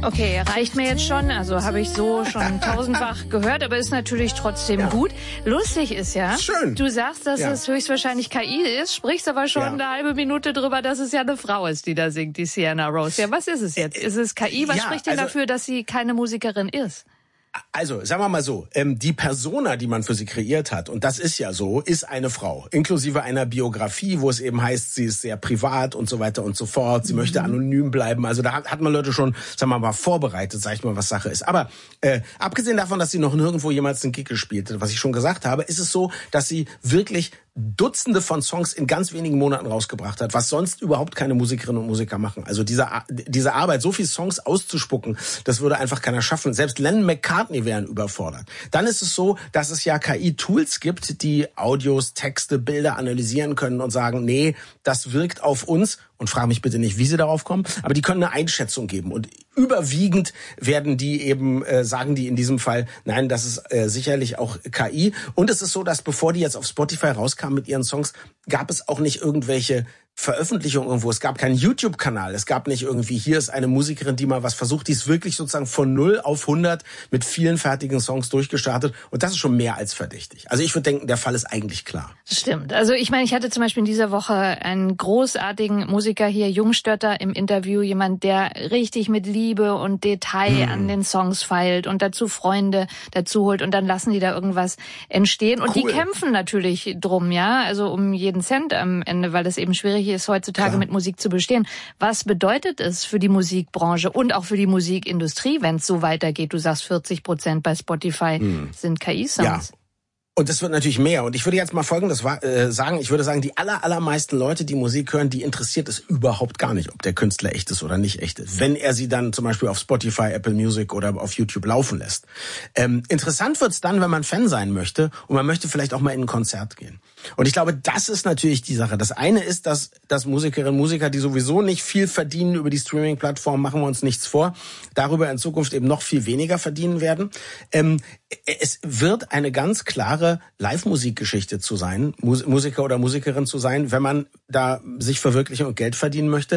Okay, reicht mir jetzt schon. Also habe ich so schon tausendfach gehört, aber ist natürlich trotzdem gut. Lustig ist ja, schön. Du sagst, dass es höchstwahrscheinlich KI ist, sprichst aber schon eine halbe Minute drüber, dass es ja eine Frau ist, die da singt, die Sienna Rose. Ja, was ist es jetzt? Ist es KI? Was spricht denn dafür, dass sie keine Musikerin ist? Also, sagen wir mal so, die Persona, die man für sie kreiert hat, und das ist ja so, ist eine Frau, inklusive einer Biografie, wo es eben heißt, sie ist sehr privat und so weiter und so fort, sie möchte anonym bleiben, also da hat man Leute schon, sagen wir mal, vorbereitet, sag ich mal, was Sache ist. Aber abgesehen davon, dass sie noch nirgendwo jemals einen Gig gespielt hat, was ich schon gesagt habe, ist es so, dass sie wirklich Dutzende von Songs in ganz wenigen Monaten rausgebracht hat, was sonst überhaupt keine Musikerinnen und Musiker machen. Also diese Arbeit, so viele Songs auszuspucken, das würde einfach keiner schaffen. Selbst Lennon McCartney wären überfordert. Dann ist es so, dass es ja KI-Tools gibt, die Audios, Texte, Bilder analysieren können und sagen, nee, das wirkt auf uns. Und frage mich bitte nicht, wie sie darauf kommen, aber die können eine Einschätzung geben. Und überwiegend werden die eben, sagen die in diesem Fall, nein, das ist sicherlich auch KI. Und es ist so, dass bevor die jetzt auf Spotify rauskamen mit ihren Songs, gab es auch nicht irgendwelche Veröffentlichungen irgendwo. Es gab keinen YouTube-Kanal. Es gab nicht irgendwie, hier ist eine Musikerin, die mal was versucht. Die ist wirklich sozusagen von 0 auf 100 mit vielen fertigen Songs durchgestartet. Und das ist schon mehr als verdächtig. Also ich würde denken, der Fall ist eigentlich klar. Das stimmt. Also ich meine, ich hatte zum Beispiel in dieser Woche einen großartigen Musiker hier, Jungstötter, im Interview. Jemand, der richtig mit Liebe und Detail an den Songs feilt und dazu Freunde dazu holt. Und dann lassen die da irgendwas entstehen. Und die kämpfen natürlich drum, ja, also um jeden Cent am Ende, weil es eben schwierig ist, heutzutage mit Musik zu bestehen. Was bedeutet es für die Musikbranche und auch für die Musikindustrie, wenn es so weitergeht? Du sagst 40% bei Spotify sind KI-Songs. Ja. Und das wird natürlich mehr. Und ich würde jetzt mal Folgendes sagen. Ich würde sagen, die allermeisten Leute, die Musik hören, die interessiert es überhaupt gar nicht, ob der Künstler echt ist oder nicht echt ist. Wenn er sie dann zum Beispiel auf Spotify, Apple Music oder auf YouTube laufen lässt. Interessant wird's dann, wenn man Fan sein möchte und man möchte vielleicht auch mal in ein Konzert gehen. Und ich glaube, das ist natürlich die Sache. Das eine ist, dass Musikerinnen und Musiker, die sowieso nicht viel verdienen über die Streaming-Plattform, machen wir uns nichts vor, darüber in Zukunft eben noch viel weniger verdienen werden. Es wird eine ganz klare Live-Musikgeschichte zu sein, Musiker oder Musikerin zu sein, wenn man da sich verwirklichen und Geld verdienen möchte.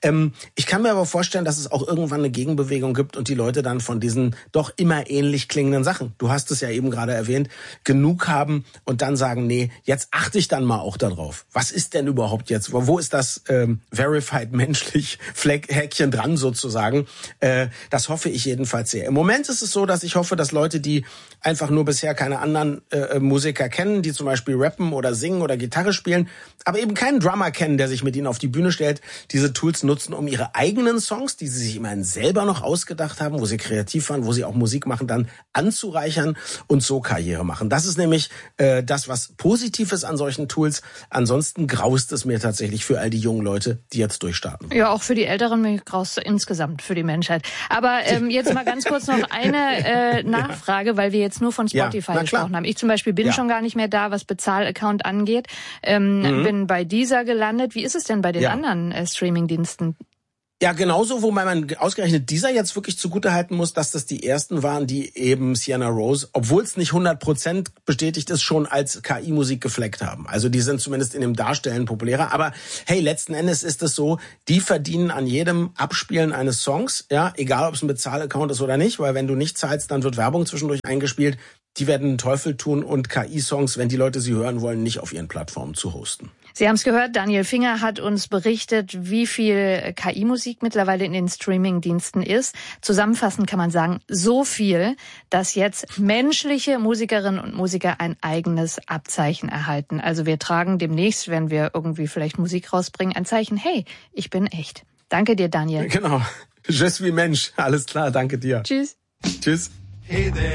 Ich kann mir aber vorstellen, dass es auch irgendwann eine Gegenbewegung gibt und die Leute dann von diesen doch immer ähnlich klingenden Sachen, du hast es ja eben gerade erwähnt, genug haben und dann sagen, nee, jetzt achte ich dann mal auch darauf. Was ist denn überhaupt jetzt? Wo ist das verified menschlich Häkchen dran sozusagen? Das hoffe ich jedenfalls sehr. Im Moment ist es so, dass ich hoffe, dass Leute, die einfach nur bisher keine anderen Musiker kennen, die zum Beispiel rappen oder singen oder Gitarre spielen, aber eben keinen Drummer kennen, der sich mit ihnen auf die Bühne stellt, diese Tools nutzen, um ihre eigenen Songs, die sie sich immerhin selber noch ausgedacht haben, wo sie kreativ waren, wo sie auch Musik machen, dann anzureichern und so Karriere machen. Das ist nämlich das, was positiv ist an solchen Tools. Ansonsten graust es mir tatsächlich für all die jungen Leute, die jetzt durchstarten. Ja, auch für die Älteren, mir graust insgesamt für die Menschheit. Aber jetzt mal ganz kurz noch eine Nachfrage, weil wir jetzt nur von Spotify gesprochen haben. Ich zum Beispiel bin schon gar nicht mehr da, was Bezahlaccount angeht. Bin bei Deezer gelandet. Wie ist es denn bei den anderen Streamingdiensten? Ja, genauso, wo man ausgerechnet dieser jetzt wirklich zugutehalten muss, dass das die ersten waren, die eben Sienna Rose, obwohl es nicht 100% bestätigt ist, schon als KI-Musik gefleckt haben. Also die sind zumindest in dem Darstellen populärer. Aber hey, letzten Endes ist es so, die verdienen an jedem Abspielen eines Songs, ja, egal ob es ein Bezahlaccount ist oder nicht, weil wenn du nicht zahlst, dann wird Werbung zwischendurch eingespielt. Die werden den Teufel tun und KI-Songs, wenn die Leute sie hören wollen, nicht auf ihren Plattformen zu hosten. Sie haben es gehört, Daniel Finger hat uns berichtet, wie viel KI-Musik mittlerweile in den Streaming-Diensten ist. Zusammenfassend kann man sagen, so viel, dass jetzt menschliche Musikerinnen und Musiker ein eigenes Abzeichen erhalten. Also wir tragen demnächst, wenn wir irgendwie vielleicht Musik rausbringen, ein Zeichen, hey, ich bin echt. Danke dir, Daniel. Genau. Je suis Mensch. Alles klar, danke dir. Tschüss. Tschüss. Hey there.